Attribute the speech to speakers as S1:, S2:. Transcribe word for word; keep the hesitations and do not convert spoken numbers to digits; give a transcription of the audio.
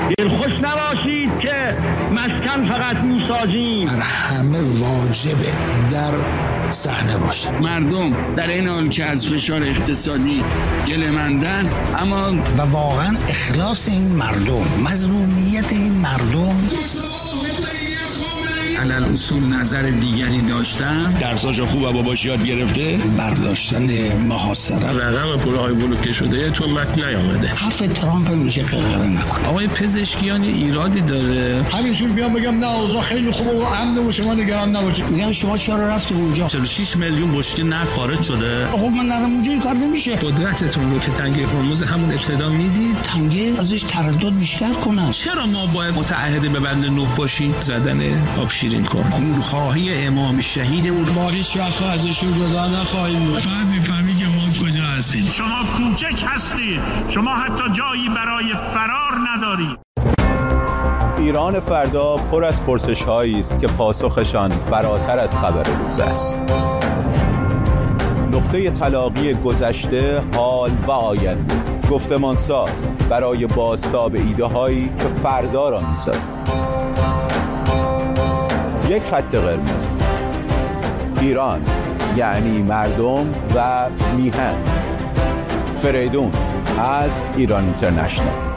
S1: دلخوش نباشید که مسکن فقط موسازیم.
S2: بر همه واجبه در صحنه باشه.
S3: مردم در این حال که از فشار اقتصادی گله‌مندن، اما
S4: و واقعا اخلاص این مردم، مظلومیت این مردم،
S3: علل اصول نظر دیگری داشتن،
S5: درساشو خوب و باباش یاد گرفته،
S4: برداشتن محاصره،
S5: رقم پولهای بلوکه شده تو متن نیامده.
S4: حرف ترامپ میشه غرغره نکن.
S5: آقای پزشکیان ایرادی داره.
S1: همینجور بیام بگم نه اوضاع خیلی خوبه و امن و شما نگران نباشید.
S4: میگم شما چرا رفتید اونجا؟
S5: چهل و شش میلیون بشکه نفت خارج شده.
S4: خب من نرم اونجا این کار نمیشه.
S5: قدرتتون رو که تنگه هرمز همون ابتدا میدید،
S4: تنگه ازش تردد بیشتر کنن.
S5: چرا ما باید متعهد به بند نوح باشیم؟ زدن آب شیرین کن. خونخواهی امام شهیدمون
S3: ما هیچ وقت ازشون جدا نخواهیم بود. فقط میفهمی که ما کجا هستیم.
S1: شما کوچک هستید. شما حتی جایی برای فرار ندارید.
S6: ایران فردا پر از پرسش‌هایی است که پاسخشان فراتر از خبر روز است. نقطه تلاقی گذشته، حال و آینده، گفتمان ساز برای بازتاب ایده هایی که فردا را می‌سازند. یک خط قرمز، ایران یعنی مردم و میهن. فریدون از ایران اینترنشنال.